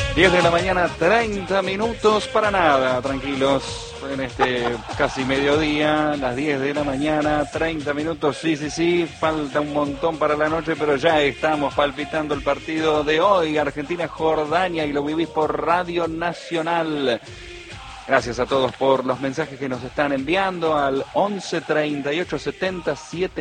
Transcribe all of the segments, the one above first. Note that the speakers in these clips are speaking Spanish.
10 de la mañana, 30 minutos para nada, tranquilos, en este casi mediodía, las 10 de la mañana, 30 minutos, sí, falta un montón para la noche, pero ya estamos palpitando el partido de hoy, Argentina-Jordania, y lo vivís por Radio Nacional. Gracias a todos por los mensajes que nos están enviando al 11 38 70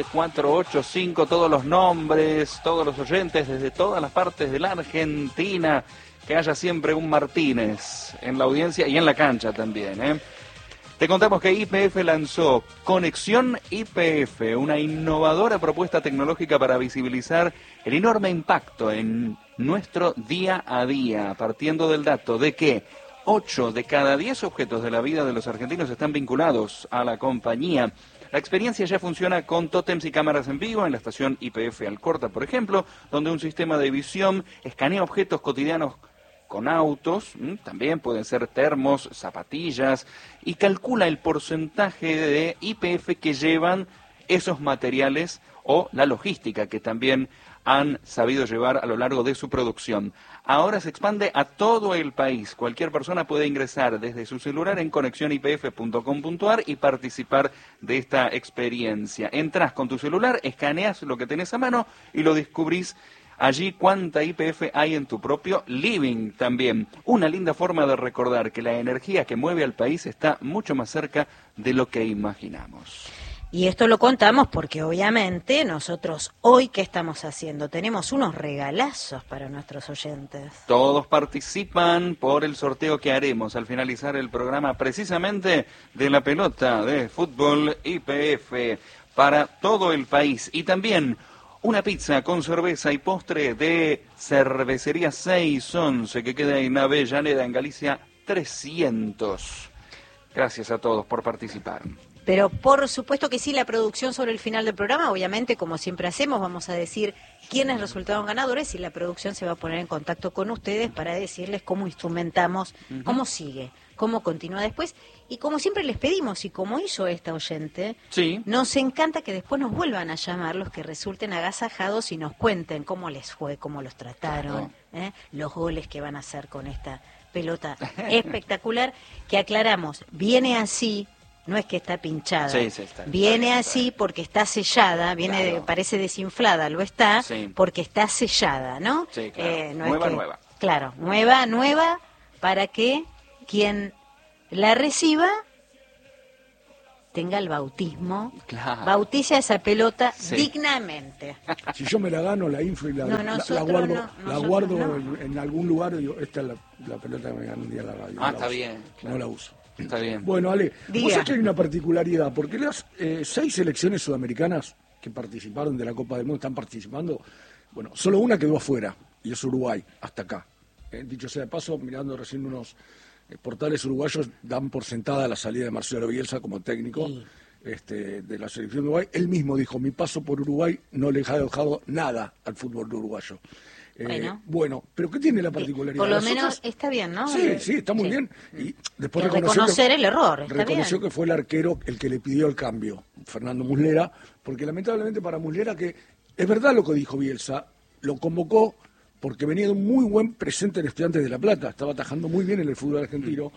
7485, todos los nombres, todos los oyentes desde todas las partes de la Argentina. Que haya siempre un Martínez en la audiencia y en la cancha también, ¿eh? Te contamos que YPF lanzó Conexión YPF, una innovadora propuesta tecnológica para visibilizar el enorme impacto en nuestro día a día, partiendo del dato de que 8 de cada 10 objetos de la vida de los argentinos están vinculados a la compañía. La experiencia ya funciona con tótems y cámaras en vivo en la estación YPF Alcorta, por ejemplo, donde un sistema de visión escanea objetos cotidianos con autos, también pueden ser termos, zapatillas, y calcula el porcentaje de YPF que llevan esos materiales o la logística que también han sabido llevar a lo largo de su producción. Ahora se expande a todo el país. Cualquier persona puede ingresar desde su celular en conexionypf.com.ar y participar de esta experiencia. Entrás con tu celular, escaneas lo que tenés a mano y lo descubrís allí cuánta YPF hay en tu propio living también. Una linda forma de recordar que la energía que mueve al país está mucho más cerca de lo que imaginamos. Y esto lo contamos porque obviamente nosotros hoy, ¿qué estamos haciendo? Tenemos unos regalazos para nuestros oyentes. Todos participan por el sorteo que haremos al finalizar el programa precisamente de la pelota de fútbol YPF para todo el país. Y también una pizza con cerveza y postre de Cervecería 611 que queda en Avellaneda, en Galicia 300. Gracias a todos por participar. Pero por supuesto que sí, la producción sobre el final del programa, obviamente, como siempre hacemos, vamos a decir quiénes resultaron ganadores y la producción se va a poner en contacto con ustedes para decirles cómo instrumentamos, cómo sigue, cómo continúa después. Y como siempre les pedimos, y como hizo esta oyente, sí, nos encanta que después nos vuelvan a llamar los que resulten agasajados y nos cuenten cómo les fue, cómo los trataron, los goles que van a hacer con esta pelota espectacular, que aclaramos, viene así. No es que está pinchada, sí, viene así porque está sellada, viene claro. Parece desinflada, lo está, sí, porque está sellada, ¿no? Sí, claro. No nueva. Claro, nueva, para que quien la reciba tenga el bautismo, claro. Bautice esa pelota dignamente. Si yo me la gano, la inflo y la guardo en algún lugar y digo, esta es la pelota que me gané un día en la radio. Está bien. No la uso. Está bien. Bueno, Ale, vos sabés que hay una particularidad, porque las 6 selecciones sudamericanas que participaron de la Copa del Mundo, están participando, bueno, solo una quedó afuera, y es Uruguay, hasta acá. Dicho sea de paso, mirando recién unos portales uruguayos, dan por sentada la salida de Marcelo Bielsa como técnico de la selección de Uruguay. Él mismo dijo, mi paso por Uruguay no le ha dejado nada al fútbol uruguayo. Bueno, pero ¿qué tiene la particularidad? Por lo menos está bien, ¿no? Sí, está muy bien. Y después reconocer el error. Reconoció que fue el arquero el que le pidió el cambio, Fernando Muslera, porque lamentablemente para Muslera, que es verdad lo que dijo Bielsa, lo convocó porque venía de un muy buen presente en Estudiantes de La Plata, estaba atajando muy bien en el fútbol argentino,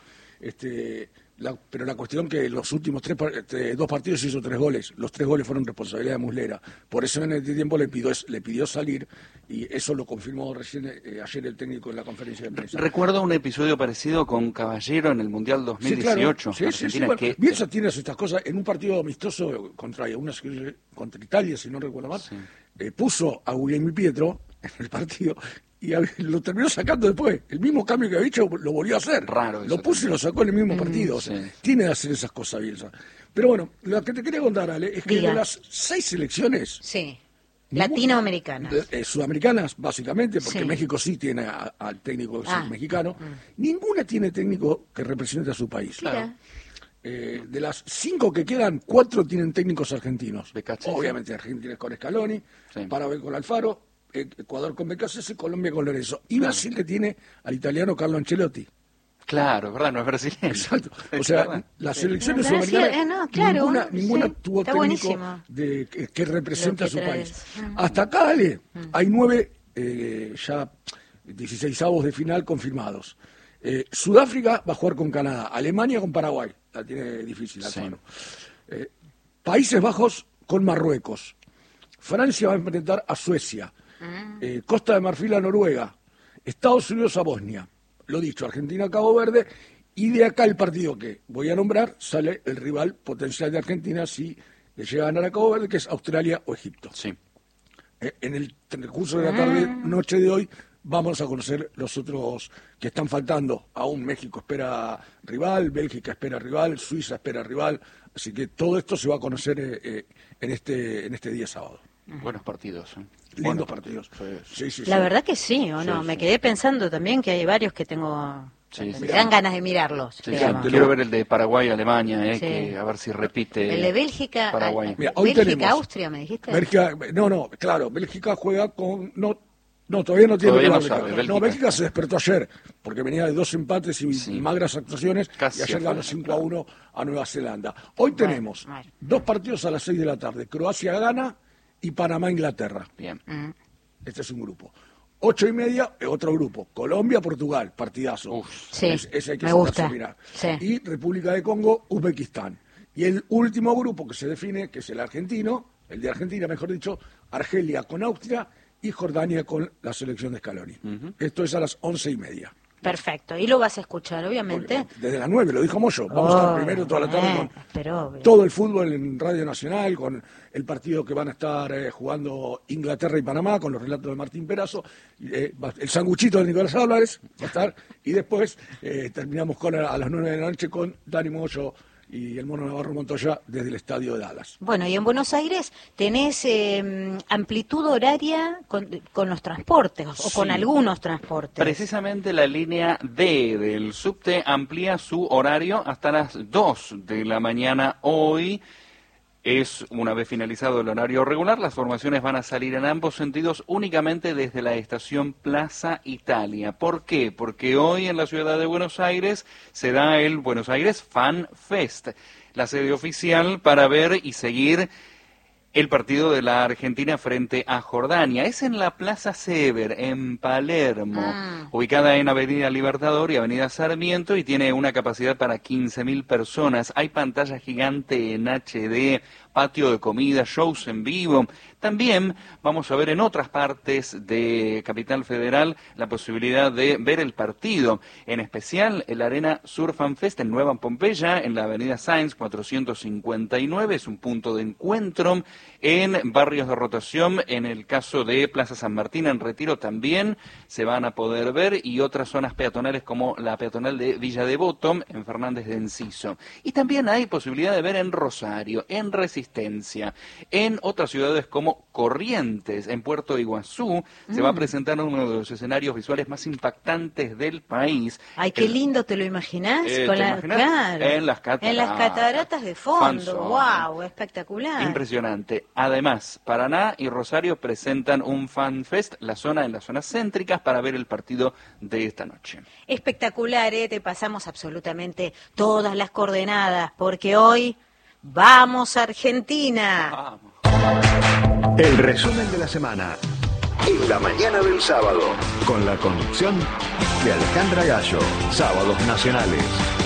pero la cuestión que los últimos 2 partidos hizo 3 goles, los 3 goles fueron responsabilidad de Muslera, por eso en este tiempo le pidió salir, y eso lo confirmó recién ayer el técnico en la conferencia de prensa. Recuerdo un episodio parecido con Caballero en el Mundial 2018. Sí, Argentina, bueno, que Bielsa tiene estas cosas, en un partido amistoso contra Italia, si no recuerdo mal, puso a Guglielmo Pietro en el partido y lo terminó sacando después. El mismo cambio que había hecho lo volvió a hacer. Raro. Lo puso y lo sacó en el mismo partido. O sea, tiene que hacer esas cosas, Bielsa. Pero bueno, lo que te quería contar, Ale, es que de las 6 selecciones... Sí. Latinoamericanas. Sudamericanas, básicamente, porque México sí tiene al técnico mexicano. Ninguna tiene técnico que represente a su país. Claro. De las 5 que quedan, 4 tienen técnicos argentinos. Becachese. Obviamente Argentina con Scaloni, Paraguay con Alfaro, Ecuador con Becachese, Colombia con Lorenzo. Y Brasil que tiene al italiano Carlo Ancelotti. Claro, ¿verdad? No es brasileño. Exacto. O sea, las selecciones sudamericanas, ninguna tuvo técnico que representa a su país. Hasta acá, Ale, hay 9 ya 16avos de final confirmados. Sudáfrica va a jugar con Canadá, Alemania con Paraguay, la tiene difícil Alfano. Países Bajos con Marruecos, Francia va a enfrentar a Suecia, Costa de Marfil a Noruega, Estados Unidos a Bosnia, lo dicho, Argentina a Cabo Verde, y de acá el partido que voy a nombrar sale el rival potencial de Argentina si le llega a ganar a Cabo Verde, que es Australia o Egipto. Sí. En el transcurso de la tarde, noche de hoy, vamos a conocer los otros que están faltando. Aún México espera rival, Bélgica espera rival, Suiza espera rival. Así que todo esto se va a conocer en este día sábado. Buenos partidos. Lindos partidos. Sí, La verdad que sí, ¿o no? Me quedé pensando también que hay varios que tengo... me dan ganas de mirarlos. Quiero ver el de Paraguay-Alemania, que a ver si repite. El de Bélgica, Paraguay. Bélgica-Austria, ¿me dijiste? Bélgica, claro, Bélgica juega con... No, todavía no tiene rival. Bélgica se despertó ayer, porque venía de 2 empates y magras actuaciones, y ayer ganó 5-1 a Nueva Zelanda. Hoy tenemos 2 partidos a las 6 de la tarde, Croacia-Gana y Panamá-Inglaterra. Bien. Este es un grupo. 8:30, otro grupo, Colombia-Portugal, partidazo. Ese hay que me gusta. Mirar. Y República de Congo, Uzbekistán. Y el último grupo que se define, que es el argentino, el de Argentina, mejor dicho, Argelia con Austria y Jordania con la selección de Scaloni. Esto es a las 11:30. Perfecto, y lo vas a escuchar, obviamente. Desde las 9, lo dijo Moyo. Vamos a estar primero toda la tarde con todo el fútbol en Radio Nacional, con el partido que van a estar jugando Inglaterra y Panamá, con los relatos de Martín Perazo, el sanguchito de Nicolás Álvarez va a estar, y después terminamos a las 9 de la noche con Dani Moyo y el Mono Navarro Montoya desde el estadio de Dallas. Bueno, y en Buenos Aires tenés amplitud horaria con los transportes, o con algunos transportes. Precisamente la línea D del subte amplía su horario hasta las 2 de la mañana hoy. Es una vez finalizado el horario regular, las formaciones van a salir en ambos sentidos únicamente desde la estación Plaza Italia. ¿Por qué? Porque hoy en la ciudad de Buenos Aires se da el Buenos Aires Fan Fest, la sede oficial para ver y seguir el partido de la Argentina frente a Jordania. Es en la Plaza Sever, en Palermo, ubicada en Avenida Libertador y Avenida Sarmiento, y tiene una capacidad para 15.000 personas. Hay pantalla gigante en HD, patio de comida, shows en vivo. También vamos a ver en otras partes de Capital Federal la posibilidad de ver el partido, en especial en la Arena Sur Fan Fest en Nueva Pompeya, en la Avenida Sáenz 459, es un punto de encuentro. En barrios de rotación, en el caso de Plaza San Martín, en Retiro también se van a poder ver, y otras zonas peatonales como la peatonal de Villa Devoto, en Fernández de Enciso. Y también hay posibilidad de ver en Rosario, en Resistencia, en otras ciudades como Corrientes, en Puerto Iguazú, se va a presentar uno de los escenarios visuales más impactantes del país. Ay, qué lindo, ¿te lo imaginás? Claro, en las cataratas. En las cataratas de fondo, wow, espectacular. Impresionante. Además, Paraná y Rosario presentan un Fan Fest, en las zonas céntricas, para ver el partido de esta noche. Espectacular, te pasamos absolutamente todas las coordenadas, porque hoy vamos a Argentina. Vamos. El resumen de la semana en la mañana del sábado, con la conducción de Alejandra Gallo. Sábados Nacionales.